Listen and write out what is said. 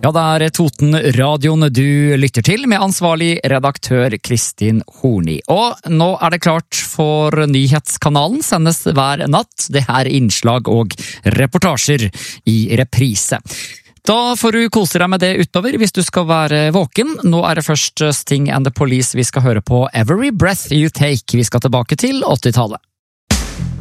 Ja, det Toten Radioen du lytter til, med ansvarlig redaktør Kristin Horni. Og nå det klart for nyhetskanalen sendes hver natt. Det innslag og reportasjer i reprise. Da får du kose deg med det utover hvis du skal være våken. Nå det først Sting and the Police vi skal høre på Every Breath You Take. Vi skal tilbake til 80-tallet.